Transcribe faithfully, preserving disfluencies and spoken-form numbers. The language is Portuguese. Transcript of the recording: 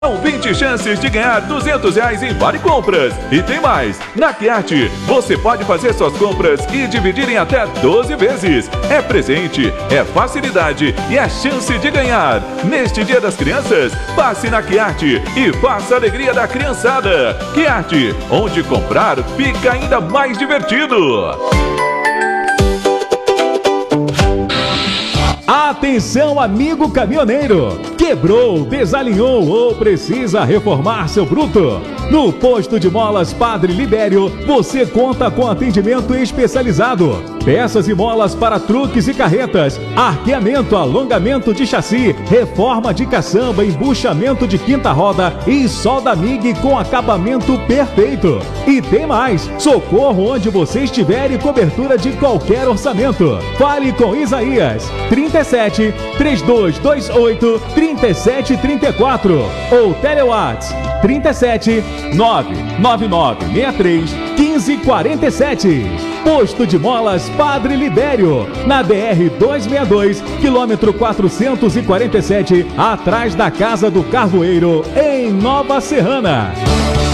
São vinte chances de ganhar duzentos reais em Vale Compras. E tem mais! Na Kiart, você pode fazer suas compras e dividir em até doze vezes. É presente, é facilidade e é chance de ganhar. Neste Dia das Crianças, passe na Kiart e faça a alegria da criançada. Kiart, onde comprar fica ainda mais divertido. Atenção, amigo caminhoneiro! Quebrou, desalinhou ou precisa reformar seu bruto? No Posto de Molas Padre Libério, você conta com atendimento especializado. Peças e molas para truques e carretas, arqueamento, alongamento de chassi, reforma de caçamba, embuchamento de quinta roda e solda M I G com acabamento perfeito. E tem mais, socorro onde você estiver e cobertura de qualquer orçamento. Fale com Isaías, trinta e sete, três dois dois oito, trinta e sete trinta e quatro ou Telewatts trinta e sete, nove nove nove seis três, um cinco quatro sete. Posto de Molas Padre Libério, na B R duzentos e sessenta e dois, quilômetro quatrocentos e quarenta e sete, atrás da Casa do Carvoeiro, em Nova Serrana.